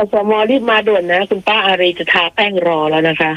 สมรีบมาด่วนนะคุณป้าอารีจะทาแป้งรอแล้วนะคะ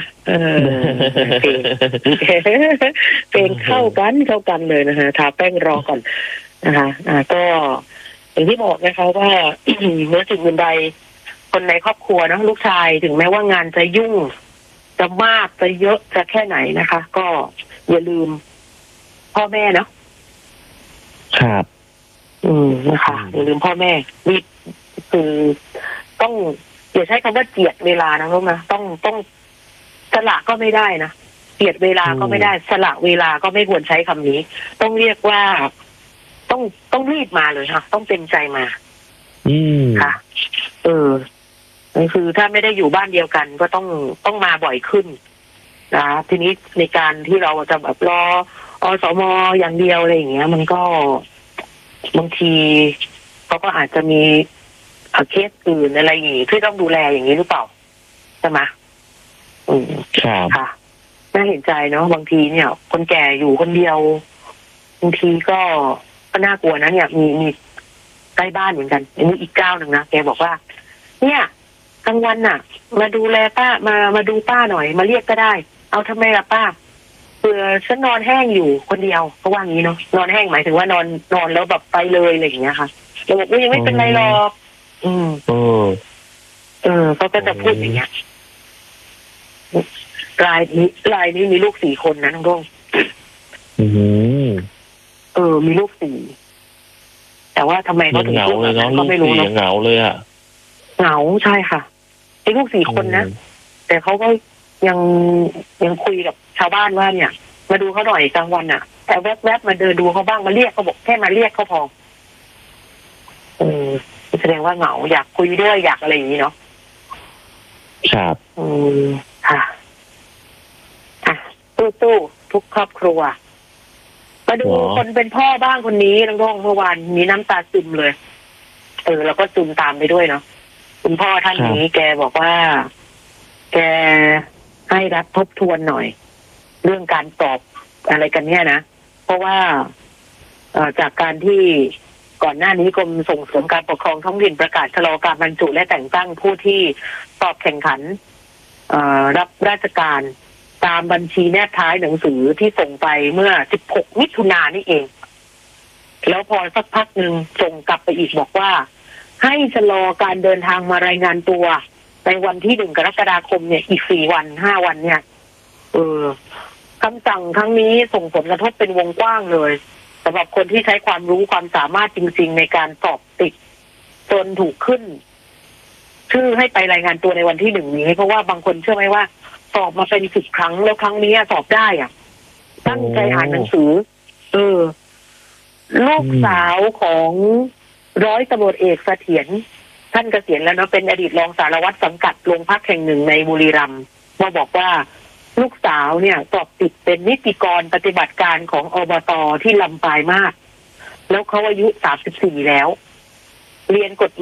เพลงเข้ากันเลยนะคะทาแป้งรอก่อนนะคะก็อย่างที่บอกนะคะว่าเมื่อสิ่งอื่นใดคนในครอบครัวนะลูกชายถึงแม้ว่างานจะยุ่งจะมากจะเยอะจะแค่ไหนนะคะก็อย่าลืมพ่อแม่เนาะครับนะคะอย่าลืมพ่อแม่นี่คือต้องอย่าใช้คำว่าเจียดเวลานะลูกนะต้องสละก็ไม่ได้นะเจียดเวลาก็ไม่ได้สละเวลาก็ไม่ควรใช้คำนี้ต้องเรียกว่าต้องรีบมาเลยค่ะต้องเต็มใจมาค่ะนั่นคือถ้าไม่ได้อยู่บ้านเดียวกันก็ต้องมาบ่อยขึ้นนะทีนี้ในการที่เราจะแบบรออสมอย่างเดียวอะไรอย่างเงี้ยมันก็บางทีเขาก็อาจจะมีเคสอื่นอะไรอย่างงี้ที่ต้องดูแลอย่างนี้หรือเปล่าใช่ไหมครับค่ะน่าเห็นใจเนาะบางทีเนี่ยคนแก่อยู่คนเดียวบางทีก็น่ากลัวนะเนี่ยมีใกล้บ้านเหมือนกันอันนี้อีกเจ้าหนึ่งนะแกบอกว่าเนี่ยกลางวันน่ะมาดูแลป้ามาดูป้าหน่อยมาเรียกก็ได้เอาทำไมล่ะป้าเผื่อฉันนอนแห้งอยู่คนเดียวเขาว่างี้เนาะนอนแห้งหมายถึงว่านอนแล้วแบบไปเลยอะไรอย่างเงี้ยค่ะเราบอกว่ายังไม่เป็นไรหรอกเขาก็จะพูดอย่างเงี้ยรายนี้มีลูก4 คนนะน้องด้งมีลูก4แต่ว่าทำไมเขาถึงพูดแบบนั้นก็ไม่รู้เนาะเหงาเลยอ่ะเหงาใช่ค่ะมีลูก4 คนนะแต่เขาก็ยังคุยกับชาวบ้านว่าเนี่ยมาดูเขาหน่อยกลางวันอ่ะแต่แวบๆมาเดินดูเขาบ้างมาเรียกเขาบอกแค่มาเรียกเขาพอแสดงว่าเหงาอยากคุยด้วยอยากอะไรอย่างนี้เนาะครับค่ะสู้ทุกครอบครัวมาดูคนเป็นพ่อบ้างคนนี้น้องด้งเมื่อวานมีน้ำตาซึมเลยแล้วก็ซึมตามไปด้วยเนาะคุณพ่อท่านนี้แกบอกว่าแกให้รัฐทบทวนหน่อยเรื่องการสอบอะไรกันเนี่ยนะเพราะว่าจากการที่ก่อนหน้านี้กรมส่งเสริมการปกครองท้องถิ่นประกาศชะลอการบรรจุและแต่งตั้งผู้ที่สอบแข่งขันรับราชการตามบัญชีแนบท้ายหนังสือที่ส่งไปเมื่อ16 มิถุนายนนี่เองแล้วพอสักพักหนึ่งส่งกลับไปอีกบอกว่าให้ชะลอการเดินทางมารายงานตัวในวันที่1 กรกฎาคมเนี่ยอีก4 วัน5 วันเนี่ยคำสั่งครั้งนี้ส่งผลกระทบเป็นวงกว้างเลยสำหรับคนที่ใช้ความรู้ความสามารถจริงๆในการสอบติดจนถูกขึ้นชื่อให้ไปรายงานตัวในวันที่1นี้เพราะว่าบางคนเชื่อไหมว่าสอบมาเป็น10 ครั้งแล้วครั้งนี้สอบได้อ่ะตั้งใจอ่านหนังสือลูกสาวของร้อยตำรวจเอกเสถียรท่านเกษียณแล้วเนาะเป็นอดีตรองสารวัตรสังกัดโรงพักแห่งหนึ่งในบุรีรัมย์มาบอกว่าลูกสาวเนี่ยสอบติดเป็นนิติกรปฏิบัติการของอบต.ที่ลำปายมาศแล้วเขาอายุ34แล้วเรียนกฎหมาย